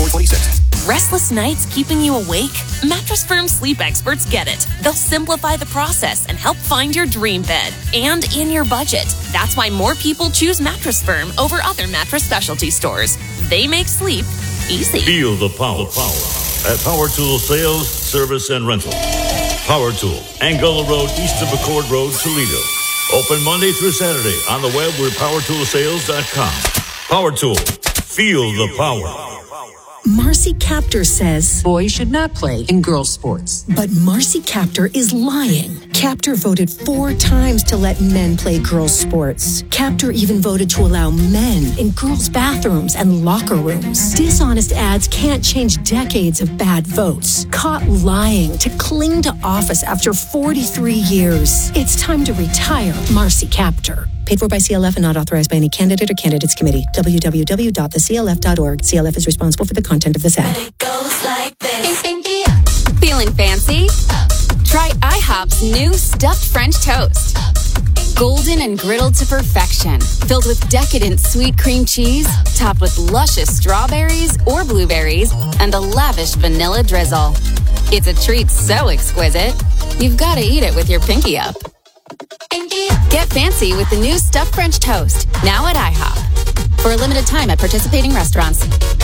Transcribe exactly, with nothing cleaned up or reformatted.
four twenty-six. Restless nights keeping you awake? Mattress Firm sleep experts get it. They'll simplify the process and help find your dream bed, and in your budget. That's why more people choose Mattress Firm over other mattress specialty stores. They make sleep easy. Feel the power, power at Power Tool Sales, Service, and Rental. Power Tool, Angola Road, east of McCord Road, Toledo. Open Monday through Saturday on the web with power tool sales dot com. Power Tool, feel the power. Marcy Kaptur says boys should not play in girls' sports. But Marcy Kaptur is lying. Kaptur voted four times to let men play girls' sports. Kaptur even voted to allow men in girls' bathrooms and locker rooms. Dishonest ads can't change decades of bad votes. Caught lying to cling to office after forty-three years. It's time to retire Marcy Kaptur. Paid for by C L F and not authorized by any candidate or candidates committee. w w w dot the c l f dot org. C L F is responsible for the content of this ad. It goes like this. Feeling fancy? Try IHOP's new stuffed French toast. Golden and griddled to perfection, filled with decadent sweet cream cheese, topped with luscious strawberries or blueberries, and a lavish vanilla drizzle. It's a treat so exquisite, you've got to eat it with your pinky up. Get fancy with the new stuffed French toast, now at IHOP. For a limited time at participating restaurants.